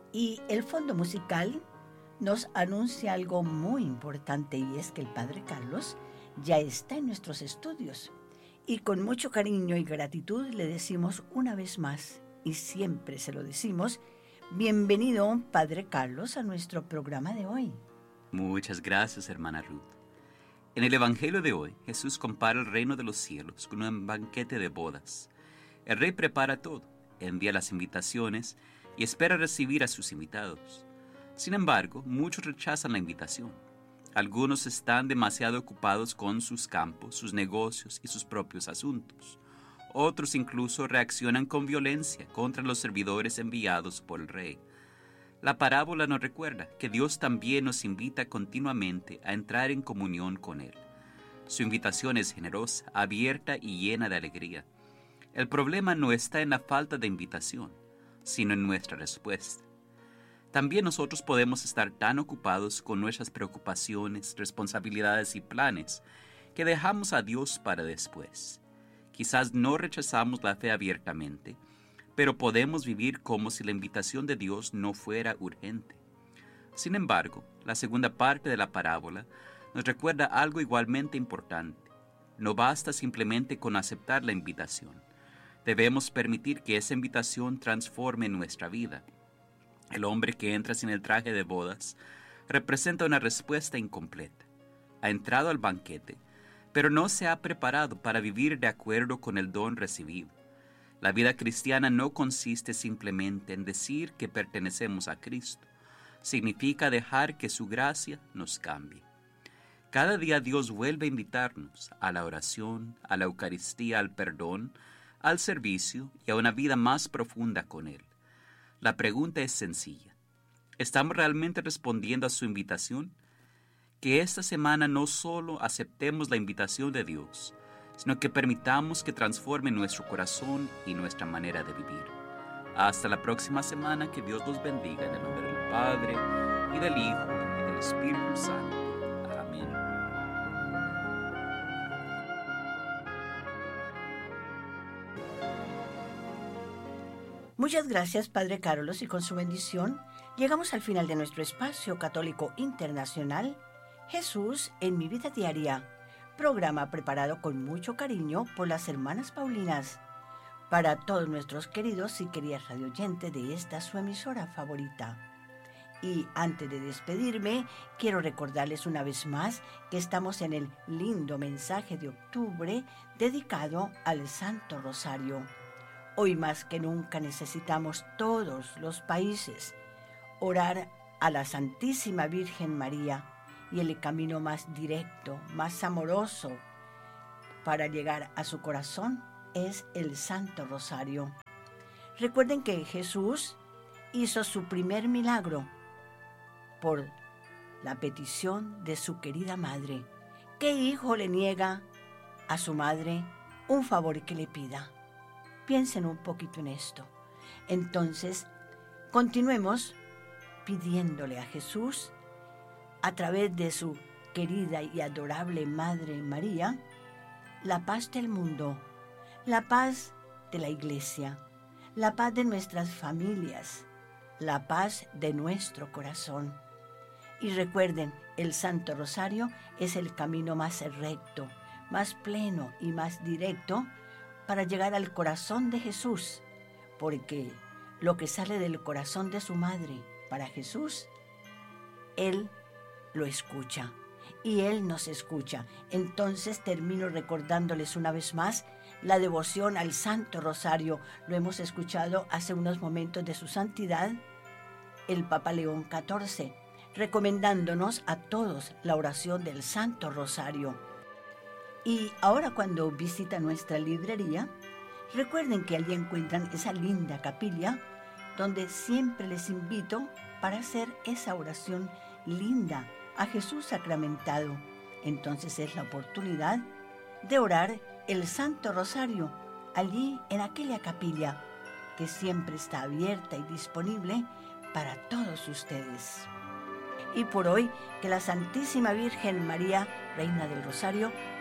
Y el fondo musical nos anuncia algo muy importante y es que el Padre Carlos ya está en nuestros estudios. Y con mucho cariño y gratitud le decimos una vez más, y siempre se lo decimos, bienvenido Padre Carlos a nuestro programa de hoy. Muchas gracias, hermana Ruth. En el Evangelio de hoy, Jesús compara el reino de los cielos con un banquete de bodas. El rey prepara todo, envía las invitaciones y espera recibir a sus invitados. Sin embargo, muchos rechazan la invitación. Algunos están demasiado ocupados con sus campos, sus negocios y sus propios asuntos. Otros incluso reaccionan con violencia contra los servidores enviados por el rey. La parábola nos recuerda que Dios también nos invita continuamente a entrar en comunión con Él. Su invitación es generosa, abierta y llena de alegría. El problema no está en la falta de invitación, sino en nuestra respuesta. También nosotros podemos estar tan ocupados con nuestras preocupaciones, responsabilidades y planes que dejamos a Dios para después. Quizás no rechazamos la fe abiertamente, pero podemos vivir como si la invitación de Dios no fuera urgente. Sin embargo, la segunda parte de la parábola nos recuerda algo igualmente importante. No basta simplemente con aceptar la invitación. Debemos permitir que esa invitación transforme nuestra vida. El hombre que entra sin el traje de bodas representa una respuesta incompleta. Ha entrado al banquete, pero no se ha preparado para vivir de acuerdo con el don recibido. La vida cristiana no consiste simplemente en decir que pertenecemos a Cristo. Significa dejar que su gracia nos cambie. Cada día Dios vuelve a invitarnos a la oración, a la Eucaristía, al perdón, al servicio y a una vida más profunda con Él. La pregunta es sencilla. ¿Estamos realmente respondiendo a su invitación? Que esta semana no solo aceptemos la invitación de Dios, sino que permitamos que transforme nuestro corazón y nuestra manera de vivir. Hasta la próxima semana, que Dios los bendiga en el nombre del Padre, y del Hijo, y del Espíritu Santo. Amén. Muchas gracias, Padre Carlos, y con su bendición llegamos al final de nuestro espacio católico internacional, Jesús en mi vida diaria, programa preparado con mucho cariño por las hermanas Paulinas, para todos nuestros queridos y queridas radioyentes de esta su emisora favorita. Y antes de despedirme, quiero recordarles una vez más que estamos en el lindo mensaje de octubre dedicado al Santo Rosario. Hoy más que nunca necesitamos todos los países orar a la Santísima Virgen María, y el camino más directo, más amoroso para llegar a su corazón es el Santo Rosario. Recuerden que Jesús hizo su primer milagro por la petición de su querida madre. ¿Qué hijo le niega a su madre un favor que le pida? Piensen un poquito en esto. Entonces, continuemos pidiéndole a Jesús, a través de su querida y adorable Madre María, la paz del mundo, la paz de la Iglesia, la paz de nuestras familias, la paz de nuestro corazón. Y recuerden, el Santo Rosario es el camino más recto, más pleno y más directo para llegar al corazón de Jesús, porque lo que sale del corazón de su madre para Jesús, Él lo escucha y Él nos escucha. Entonces termino recordándoles una vez más la devoción al Santo Rosario. Lo hemos escuchado hace unos momentos de su santidad, el Papa León XIV, recomendándonos a todos la oración del Santo Rosario. Y ahora, cuando visitan nuestra librería, recuerden que allí encuentran esa linda capilla donde siempre les invito para hacer esa oración linda a Jesús sacramentado. Entonces es la oportunidad de orar el Santo Rosario allí en aquella capilla que siempre está abierta y disponible para todos ustedes. Y por hoy, que la Santísima Virgen María, Reina del Rosario,